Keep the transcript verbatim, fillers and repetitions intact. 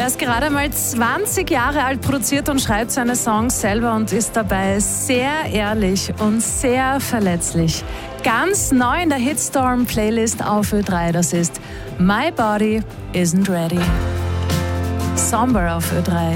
Er ist gerade mal zwanzig Jahre alt, produziert und schreibt seine Songs selber und ist dabei sehr ehrlich und sehr verletzlich. Ganz neu in der Hitstorm-Playlist auf Ö drei, das ist My Body Isn't Ready. Somber auf Ö drei.